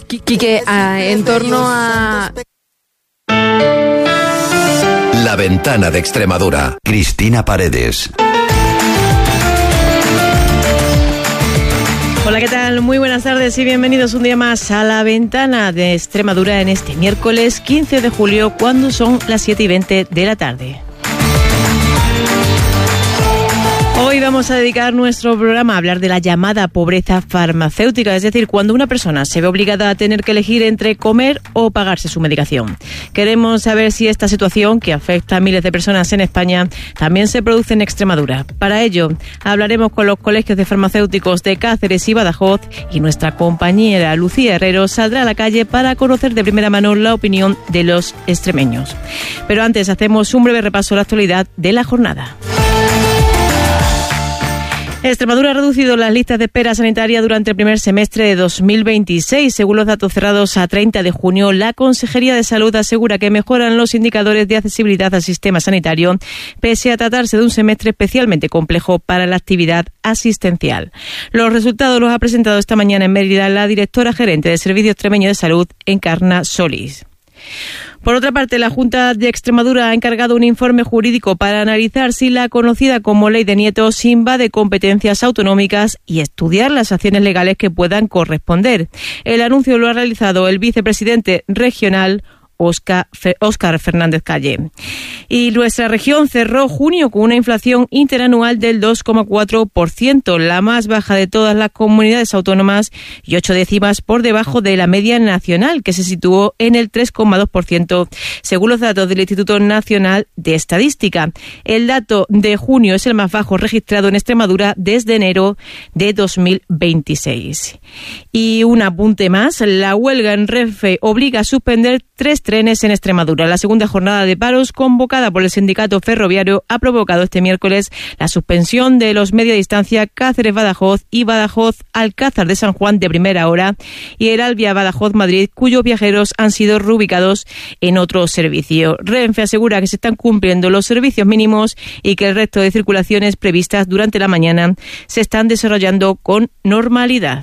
Quique, en torno a... La Ventana de Extremadura. Cristina Paredes. Hola, ¿qué tal? Muy buenas tardes y bienvenidos un día más a La Ventana de Extremadura en este miércoles 15 de julio, cuando son las 7:20 de la tarde. Hoy vamos a dedicar nuestro programa a hablar de la llamada pobreza farmacéutica, es decir, cuando una persona se ve obligada a tener que elegir entre comer o pagarse su medicación. Queremos saber si esta situación, que afecta a miles de personas en España, también se produce en Extremadura. Para ello, hablaremos con los colegios de farmacéuticos de Cáceres y Badajoz, y nuestra compañera Lucía Herrero saldrá a la calle para conocer de primera mano la opinión de los extremeños. Pero antes hacemos un breve repaso a la actualidad de la jornada. Extremadura ha reducido las listas de espera sanitaria durante el primer semestre de 2026. Según los datos cerrados a 30 de junio, la Consejería de Salud asegura que mejoran los indicadores de accesibilidad al sistema sanitario, pese a tratarse de un semestre especialmente complejo para la actividad asistencial. Los resultados los ha presentado esta mañana en Mérida la directora gerente del Servicio Extremeño de Salud, Encarna Solís. Por otra parte, la Junta de Extremadura ha encargado un informe jurídico para analizar si la conocida como Ley de Nietos invade competencias autonómicas y estudiar las acciones legales que puedan corresponder. El anuncio lo ha realizado el vicepresidente regional Óscar Fernández Calle. Y nuestra región cerró junio con una inflación interanual del 2,4%, la más baja de todas las comunidades autónomas y 8 décimas por debajo de la media nacional, que se situó en el 3,2%, según los datos del Instituto Nacional de Estadística. El dato de junio es el más bajo registrado en Extremadura desde enero de 2026. Y un apunte más, la huelga en Renfe obliga a suspender 3 trenes en Extremadura. La segunda jornada de paros convocada por el sindicato ferroviario ha provocado este miércoles la suspensión de los media distancia Cáceres-Badajoz y Badajoz-Alcázar de San Juan de primera hora y el Albia-Badajoz-Madrid, cuyos viajeros han sido reubicados en otro servicio. Renfe asegura que se están cumpliendo los servicios mínimos y que el resto de circulaciones previstas durante la mañana se están desarrollando con normalidad.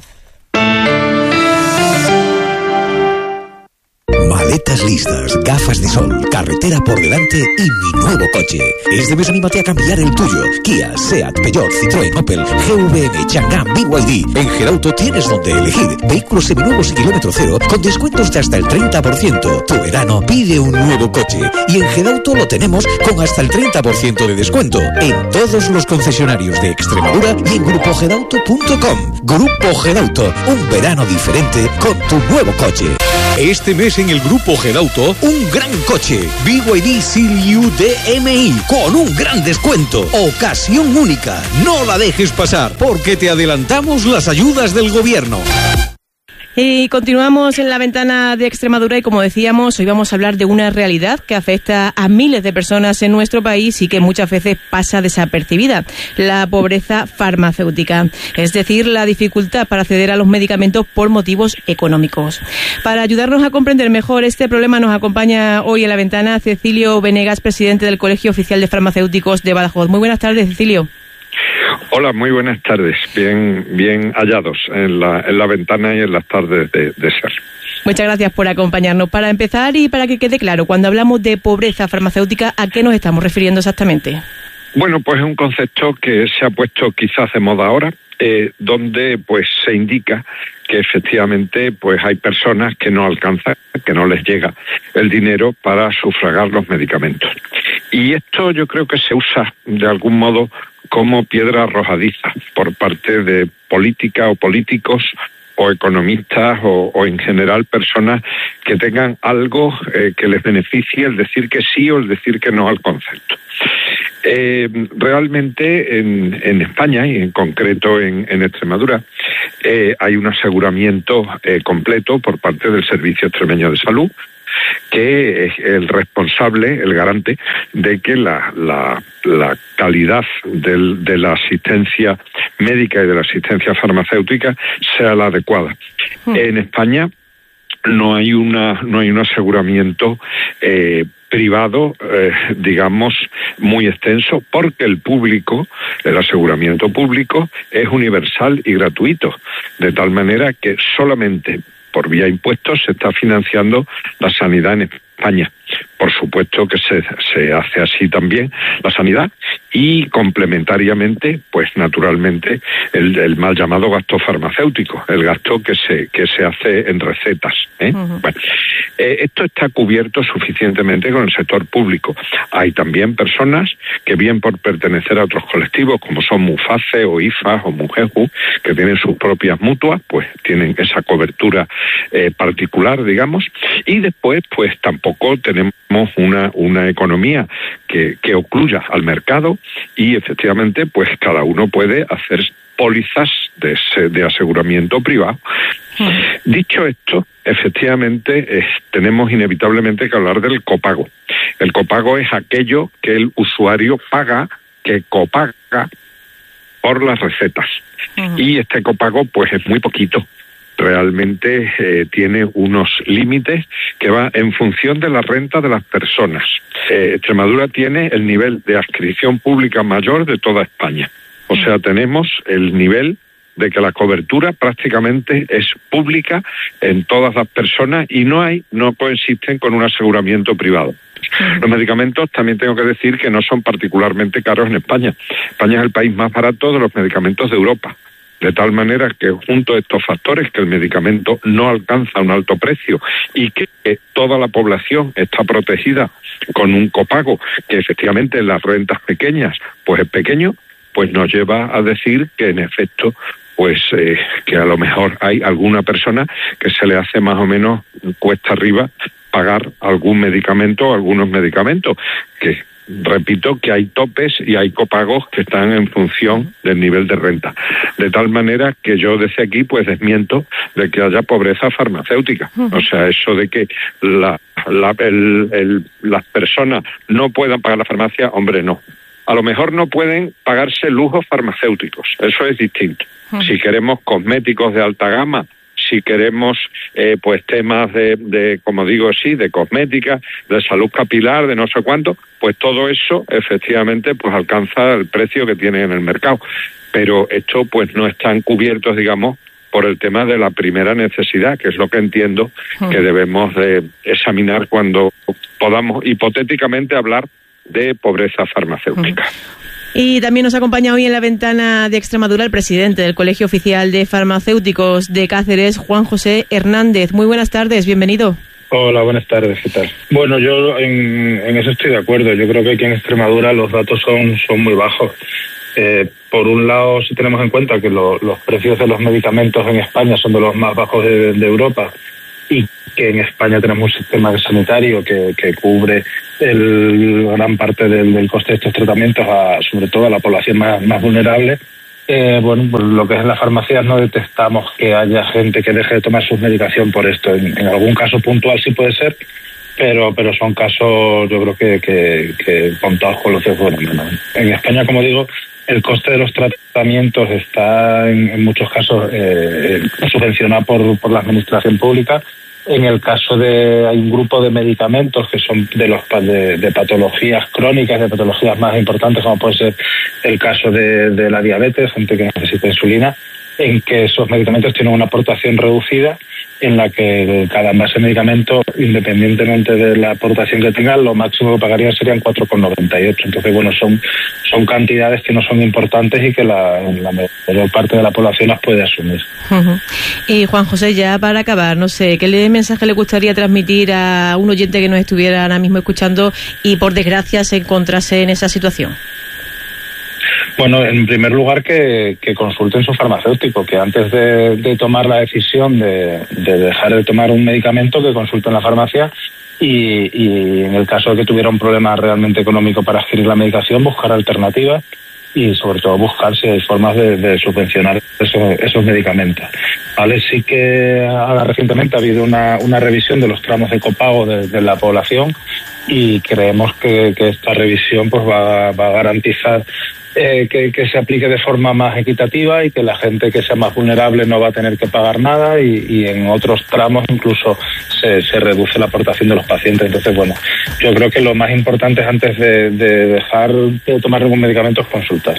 Maletas listas, gafas de sol, carretera por delante y mi nuevo coche. Este mes anímate a cambiar el tuyo. Kia, Seat, Peugeot, Citroën, Opel, GVM, Chang'an, BYD. En Gerauto tienes donde elegir. Vehículos seminuevos y kilómetro cero con descuentos de hasta el 30%. Tu verano pide un nuevo coche. Y en Gerauto lo tenemos con hasta el 30% de descuento. En todos los concesionarios de Extremadura y en grupogedauto.com. Grupo Gedauto, un verano diferente con tu nuevo coche. Este mes en el Grupo Gedauto, un gran coche. BYD Seal-U DMI con un gran descuento. Ocasión única. No la dejes pasar porque te adelantamos las ayudas del gobierno. Y continuamos en La Ventana de Extremadura y, como decíamos, hoy vamos a hablar de una realidad que afecta a miles de personas en nuestro país y que muchas veces pasa desapercibida: la pobreza farmacéutica, es decir, la dificultad para acceder a los medicamentos por motivos económicos. Para ayudarnos a comprender mejor este problema nos acompaña hoy en La Ventana Cecilio Venegas, presidente del Colegio Oficial de Farmacéuticos de Badajoz. Muy buenas tardes, Cecilio. Hola, muy buenas tardes. Bien hallados en la ventana y en las tardes de SER. Muchas gracias por acompañarnos. Para empezar y para que quede claro, cuando hablamos de pobreza farmacéutica, ¿a qué nos estamos refiriendo exactamente? Bueno, pues es un concepto que se ha puesto quizás de moda ahora, donde pues se indica que efectivamente pues hay personas que no alcanzan, que no les llega el dinero para sufragar los medicamentos. Y esto yo creo que se usa de algún modo como piedra arrojadiza por parte de política o políticos o economistas o en general personas que tengan algo que les beneficie el decir que sí o el decir que no al concepto. Realmente en España y en concreto en Extremadura hay un aseguramiento completo por parte del Servicio Extremeño de Salud, que es el responsable, el garante de que la calidad de la asistencia médica y de la asistencia farmacéutica sea la adecuada. En España no hay un aseguramiento privado, digamos, muy extenso, porque el aseguramiento público es universal y gratuito, de tal manera que solamente por vía impuestos, se está financiando la sanidad en España. Por supuesto que se hace así también la sanidad y complementariamente, pues naturalmente, el mal llamado gasto farmacéutico, el gasto que se hace en recetas. Bueno, esto está cubierto suficientemente con el sector público. Hay también personas que bien por pertenecer a otros colectivos, como son MUFACE o IFAS o MUJEJU, que tienen sus propias mutuas, pues tienen esa cobertura particular, digamos, y después pues tampoco tenemos una economía que ocluya al mercado y efectivamente pues cada uno puede hacer pólizas de aseguramiento privado. Dicho esto, efectivamente tenemos inevitablemente que hablar del copago. El copago es aquello que el usuario paga, que copaga por las recetas. Y este copago pues es muy poquito. Realmente tiene unos límites que va en función de la renta de las personas. Extremadura tiene el nivel de adscripción pública mayor de toda España. O sea, tenemos el nivel de que la cobertura prácticamente es pública en todas las personas y no coexisten con un aseguramiento privado. Los medicamentos también tengo que decir que no son particularmente caros en España. España es el país más barato de los medicamentos de Europa. De tal manera que junto a estos factores, que el medicamento no alcanza un alto precio y que toda la población está protegida con un copago que efectivamente en las rentas pequeñas pues es pequeño, pues nos lleva a decir que en efecto pues que a lo mejor hay alguna persona que se le hace más o menos cuesta arriba pagar algún medicamento o algunos medicamentos, que repito que hay topes y hay copagos que están en función del nivel de renta. De tal manera que yo desde aquí pues desmiento de que haya pobreza farmacéutica. O sea, eso de que las personas no puedan pagar la farmacia, hombre, no. A lo mejor no pueden pagarse lujos farmacéuticos, eso es distinto. Si queremos cosméticos de alta gama, si queremos pues temas de como digo, sí, de cosmética, de salud capilar, de no sé cuánto, pues todo eso efectivamente pues alcanza el precio que tiene en el mercado. Pero esto pues no están cubiertos, digamos, por el tema de la primera necesidad, que es lo que entiendo que debemos de examinar cuando podamos hipotéticamente hablar de pobreza farmacéutica. Y también nos acompaña hoy en la ventana de Extremadura el presidente del Colegio Oficial de Farmacéuticos de Cáceres, Juan José Hernández. Muy buenas tardes, bienvenido. Hola, buenas tardes, ¿qué tal? Bueno, yo en eso estoy de acuerdo. Yo creo que aquí en Extremadura los datos son muy bajos. Por un lado, si tenemos en cuenta que los precios de los medicamentos en España son de los más bajos de Europa, y que en España tenemos un sistema sanitario que cubre gran parte del coste de estos tratamientos, sobre todo a la población más vulnerable. Bueno, pues lo que es en las farmacias no detectamos que haya gente que deje de tomar su medicación por esto. En algún caso puntual sí puede ser, pero son casos, yo creo que contados con los dedos. En España, como digo, el coste de los tratamientos está en muchos casos subvencionado por la administración pública. En el caso hay un grupo de medicamentos que son de patologías crónicas, de patologías más importantes, como puede ser el caso de la diabetes, gente que necesita insulina, en que esos medicamentos tienen una aportación reducida, en la que cada envase de medicamento, independientemente de la aportación que tengan, lo máximo que pagarían serían 4,98. Entonces, bueno, son cantidades que no son importantes y que la mayor parte de la población las puede asumir. Y Juan José, ya para acabar, no sé, ¿qué mensaje le gustaría transmitir a un oyente que nos estuviera ahora mismo escuchando y por desgracia se encontrase en esa situación? Bueno, en primer lugar que consulten su farmacéutico, que antes de tomar la decisión de dejar de tomar un medicamento, que consulten la farmacia y en el caso de que tuviera un problema realmente económico para adquirir la medicación, buscar alternativas y sobre todo buscar si hay formas de subvencionar esos medicamentos. Vale, sí que recientemente ha habido una revisión de los tramos de copago de la población y creemos que esta revisión pues va a garantizar que se aplique de forma más equitativa y que la gente que sea más vulnerable no va a tener que pagar nada y en otros tramos incluso se reduce la aportación de los pacientes. Entonces, bueno, yo creo que lo más importante es antes de dejar de tomar ningún medicamento es consultar.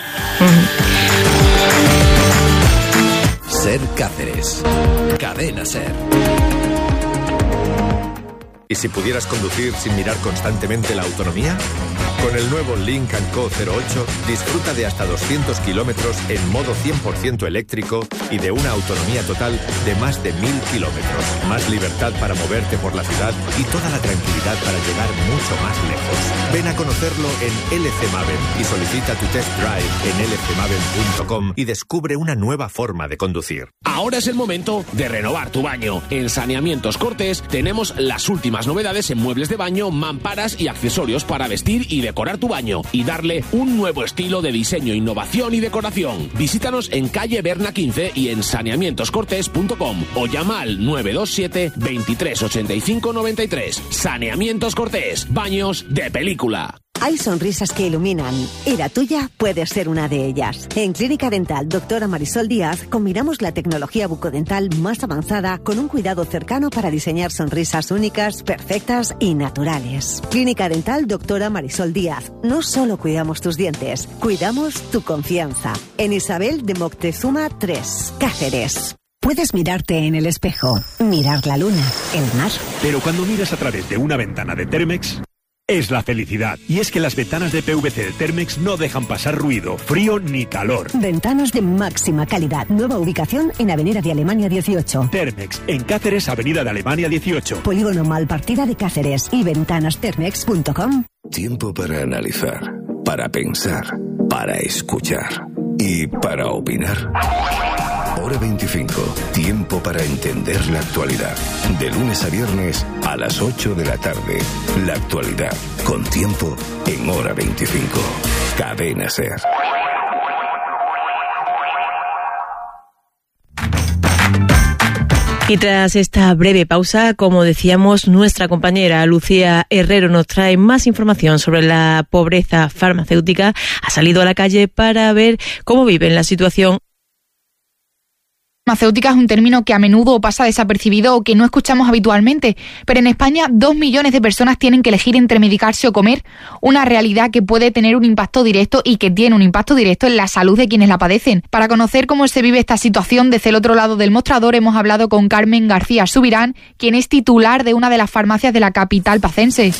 Ser Cáceres. Cadena Ser. ¿Y si pudieras conducir sin mirar constantemente la autonomía? Con el nuevo Lynk & Co 08 disfruta de hasta 200 kilómetros en modo 100% eléctrico y de una autonomía total de más de 1000 kilómetros. Más libertad para moverte por la ciudad y toda la tranquilidad para llegar mucho más lejos. Ven a conocerlo en LC Maven y solicita tu test drive en lcmaven.com y descubre una nueva forma de conducir. Ahora es el momento de renovar tu baño. En Saneamientos Cortés tenemos las últimas novedades en muebles de baño, mamparas y accesorios para vestir y decorar tu baño y darle un nuevo estilo de diseño, innovación y decoración. Visítanos en calle Berna 15 y en saneamientoscortés.com o llama al 927 23 85 93. Saneamientos Cortés, baños de película. Hay sonrisas que iluminan y la tuya puede ser una de ellas. En Clínica Dental Dra. Marisol Díaz combinamos la tecnología bucodental más avanzada con un cuidado cercano para diseñar sonrisas únicas, perfectas y naturales. Clínica Dental Dra. Marisol Díaz. No solo cuidamos tus dientes, cuidamos tu confianza. En Isabel de Moctezuma 3, Cáceres. Puedes mirarte en el espejo, mirar la luna, el mar. Pero cuando miras a través de una ventana de Thermex, es la felicidad. Y es que las ventanas de PVC de Thermex no dejan pasar ruido, frío ni calor. Ventanas de máxima calidad. Nueva ubicación en Avenida de Alemania 18. Thermex, en Cáceres, Avenida de Alemania 18. Polígono Malpartida de Cáceres y ventanasthermex.com. Tiempo para analizar, para pensar, para escuchar y para opinar. Hora 25. Tiempo para entender la actualidad. De lunes a viernes a las 8 de la tarde. La actualidad con Tiempo en Hora 25. Cadena SER. Y tras esta breve pausa, como decíamos, nuestra compañera Lucía Herrero nos trae más información sobre la pobreza farmacéutica. Ha salido a la calle para ver cómo viven la situación. Farmacéutica es un término que a menudo pasa desapercibido o que no escuchamos habitualmente, pero en España 2 millones de personas tienen que elegir entre medicarse o comer, una realidad que puede tener un impacto directo y que tiene un impacto directo en la salud de quienes la padecen. Para conocer cómo se vive esta situación desde el otro lado del mostrador hemos hablado con Carmen García Subirán, quien es titular de una de las farmacias de la capital pacense.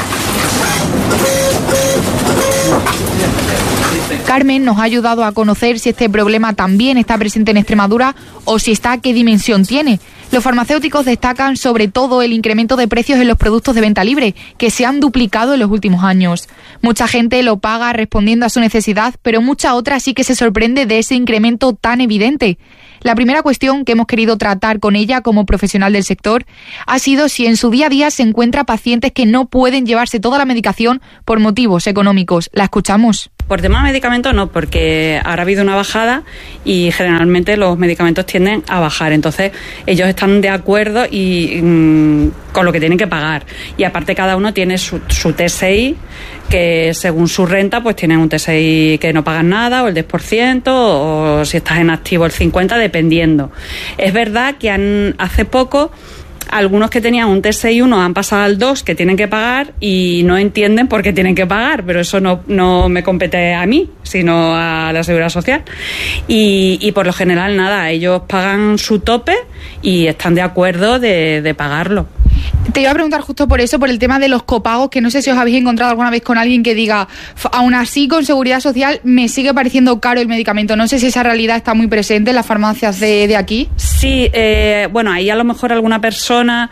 Carmen nos ha ayudado a conocer si este problema también está presente en Extremadura o si está, qué dimensión tiene. Los farmacéuticos destacan sobre todo el incremento de precios en los productos de venta libre, que se han duplicado en los últimos años. Mucha gente lo paga respondiendo a su necesidad, pero mucha otra sí que se sorprende de ese incremento tan evidente. La primera cuestión que hemos querido tratar con ella como profesional del sector ha sido si en su día a día se encuentra pacientes que no pueden llevarse toda la medicación por motivos económicos. La escuchamos. Por tema de medicamentos no, porque ahora ha habido una bajada y generalmente los medicamentos tienden a bajar. Entonces ellos están de acuerdo y con lo que tienen que pagar. Y aparte cada uno tiene su TSI, que según su renta pues tienen un TSI que no pagan nada, o el 10%, o si estás en activo el 50%, dependiendo. Es verdad que hace poco algunos que tenían un TSI 1 han pasado al 2, que tienen que pagar y no entienden por qué tienen que pagar, pero eso no me compete a mí, sino a la Seguridad Social. Y por lo general nada, ellos pagan su tope y están de acuerdo de pagarlo. Te iba a preguntar justo por eso, por el tema de los copagos, que no sé si os habéis encontrado alguna vez con alguien que diga, aún así con Seguridad Social me sigue pareciendo caro el medicamento. No sé si esa realidad está muy presente en las farmacias de aquí. Sí, bueno, ahí a lo mejor alguna persona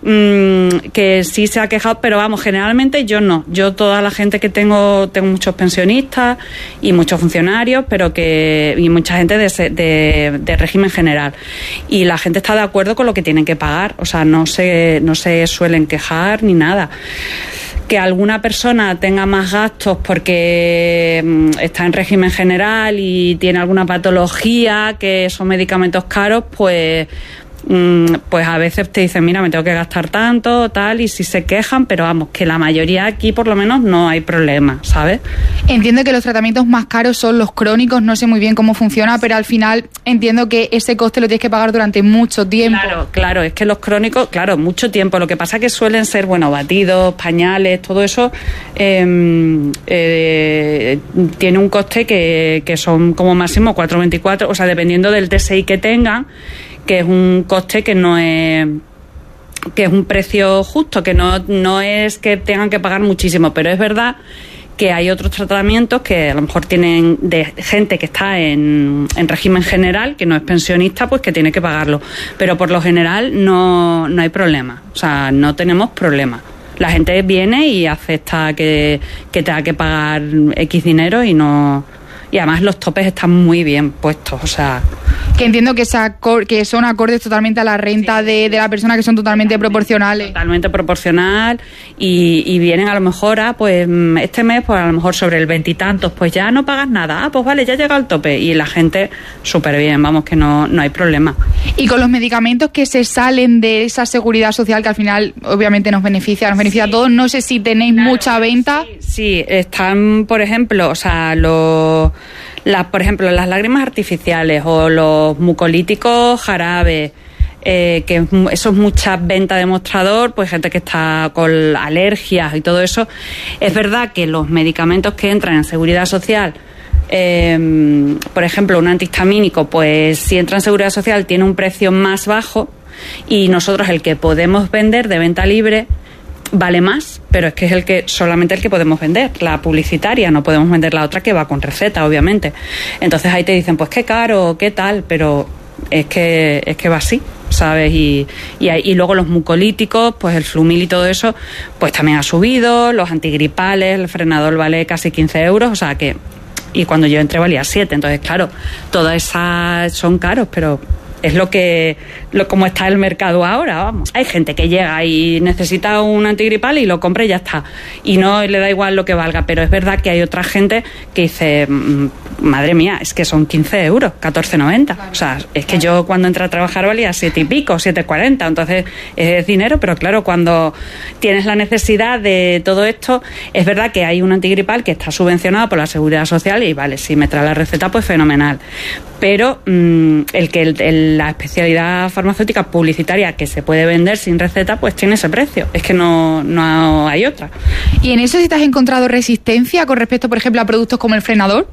que sí se ha quejado, pero vamos, generalmente yo no. Yo toda la gente que tengo muchos pensionistas y muchos funcionarios, y mucha gente de régimen general. Y la gente está de acuerdo con lo que tienen que pagar, o sea, no se suelen quejar ni nada. Que alguna persona tenga más gastos porque está en régimen general y tiene alguna patología, que son medicamentos caros, pues a veces te dicen, mira, me tengo que gastar tanto, tal, y sí se quejan, pero vamos, que la mayoría aquí por lo menos no hay problema, ¿sabes? Entiendo que los tratamientos más caros son los crónicos, no sé muy bien cómo funciona, pero al final entiendo que ese coste lo tienes que pagar durante mucho tiempo. Claro, es que los crónicos, claro, mucho tiempo, lo que pasa es que suelen ser, bueno, batidos, pañales, todo eso tiene un coste que son como máximo 4,24, o sea, dependiendo del TSI que tengan, que es un coste que no es es un precio justo, que no es que tengan que pagar muchísimo, pero es verdad que hay otros tratamientos que a lo mejor tienen de gente que está en régimen general, que no es pensionista, pues que tiene que pagarlo. Pero por lo general no hay problema, o sea, no tenemos problema. La gente viene y acepta que tenga que pagar X dinero y además los topes están muy bien puestos, o sea... Que entiendo que son acordes totalmente a la renta de la persona, que son totalmente proporcionales. Totalmente proporcional y vienen a lo mejor pues este mes, pues a lo mejor sobre el 20 y tantos, pues ya no pagas nada. Pues vale, ya llega al tope. Y la gente súper bien, vamos, que no hay problema. Y con los medicamentos que se salen de esa seguridad social, que al final obviamente nos beneficia a todos, no sé si tenéis mucha venta. Sí, están, por ejemplo, o sea, por ejemplo, las lágrimas artificiales o los mucolíticos jarabes, que eso es mucha venta de mostrador, pues gente que está con alergias y todo eso. Es verdad que los medicamentos que entran en seguridad social, por ejemplo, un antihistamínico, pues si entra en seguridad social tiene un precio más bajo y nosotros el que podemos vender de venta libre vale más, pero es que es solamente el que podemos vender, la publicitaria, no podemos vender la otra que va con receta, obviamente. Entonces ahí te dicen, pues qué caro, qué tal, pero es que va así, ¿sabes? Y luego los mucolíticos, pues el Flumil y todo eso, pues también ha subido, los antigripales, el Frenadol vale casi 15 euros, o sea que... Y cuando yo entré valía 7, entonces claro, todas esas son caros, pero... Es como está el mercado ahora, vamos. Hay gente que llega y necesita un antigripal y lo compra y ya está. Y no le da igual lo que valga, pero es verdad que hay otra gente que dice, madre mía, es que son 15 euros, 14,90. O sea, es que yo cuando entré a trabajar valía 7 y pico, 7,40. Entonces es dinero, pero claro, cuando tienes la necesidad de todo esto, es verdad que hay un antigripal que está subvencionado por la Seguridad Social y vale, si me trae la receta, pues fenomenal. Pero la especialidad farmacéutica publicitaria que se puede vender sin receta, pues tiene ese precio. Es que no hay otra. ¿Y en eso si te has encontrado resistencia con respecto, por ejemplo, a productos como el Frenadol?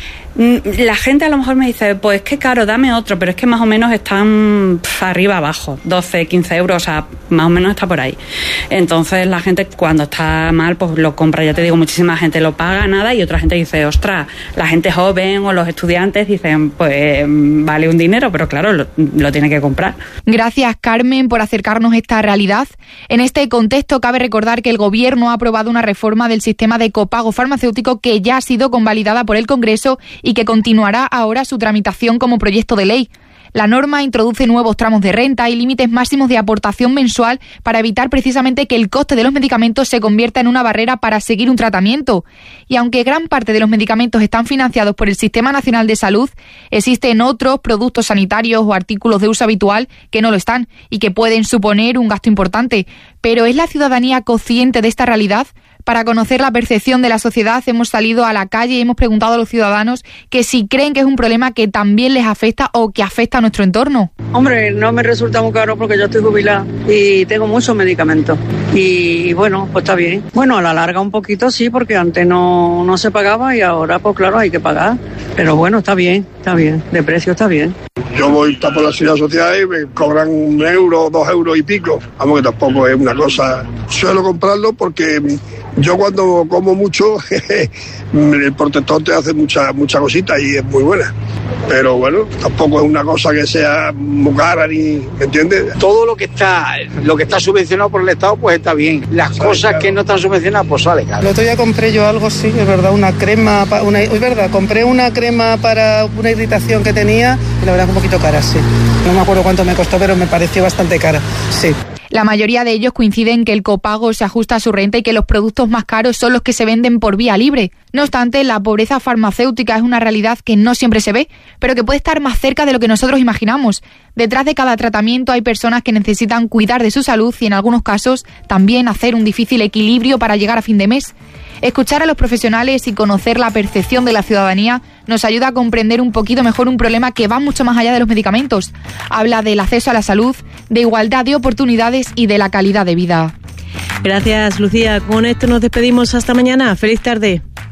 La gente a lo mejor me dice, pues qué caro, dame otro, pero es que más o menos están arriba abajo, 12, 15 euros, o sea, más o menos está por ahí. Entonces la gente cuando está mal, pues lo compra, ya te digo, muchísima gente lo paga, nada, y otra gente dice, ostras, la gente joven o los estudiantes dicen, pues vale un dinero, pero claro, lo tiene que comprar. Gracias, Carmen, por acercarnos a esta realidad. En este contexto cabe recordar que el Gobierno ha aprobado una reforma del sistema de copago farmacéutico que ya ha sido convalidada por el Congreso y que continuará ahora su tramitación como proyecto de ley. La norma introduce nuevos tramos de renta y límites máximos de aportación mensual para evitar precisamente que el coste de los medicamentos se convierta en una barrera para seguir un tratamiento. Y aunque gran parte de los medicamentos están financiados por el Sistema Nacional de Salud, existen otros productos sanitarios o artículos de uso habitual que no lo están y que pueden suponer un gasto importante. Pero ¿es la ciudadanía consciente de esta realidad? Para conocer la percepción de la sociedad hemos salido a la calle y hemos preguntado a los ciudadanos que si creen que es un problema que también les afecta o que afecta a nuestro entorno. Hombre, no me resulta muy caro porque yo estoy jubilada y tengo muchos medicamentos y bueno, pues está bien. Bueno, a la larga un poquito sí, porque antes no se pagaba y ahora pues claro hay que pagar, pero bueno, está bien, de precio está bien. Yo voy por la seguridad social y me cobran 1 euro, 2 euros y pico. Vamos, que tampoco es una cosa... Suelo comprarlo porque yo cuando como mucho, el protector te hace mucha cosita y es muy buena. Pero bueno, tampoco es una cosa que sea muy cara ni... ¿Me entiendes? Todo lo que está subvencionado por el Estado, pues está bien. Las cosas que no están subvencionadas, pues sale caro. El otro día compré yo algo, sí, es verdad, una crema... Es verdad, compré una crema para una irritación que tenía y la verdad es un poquito cara, sí. No me acuerdo cuánto me costó, pero me pareció bastante cara, sí. La mayoría de ellos coinciden en que el copago se ajusta a su renta y que los productos más caros son los que se venden por vía libre. No obstante, la pobreza farmacéutica es una realidad que no siempre se ve, pero que puede estar más cerca de lo que nosotros imaginamos. Detrás de cada tratamiento hay personas que necesitan cuidar de su salud y en algunos casos también hacer un difícil equilibrio para llegar a fin de mes. Escuchar a los profesionales y conocer la percepción de la ciudadanía nos ayuda a comprender un poquito mejor un problema que va mucho más allá de los medicamentos. Habla del acceso a la salud, de igualdad de oportunidades y de la calidad de vida. Gracias, Lucía. Con esto nos despedimos hasta mañana. Feliz tarde.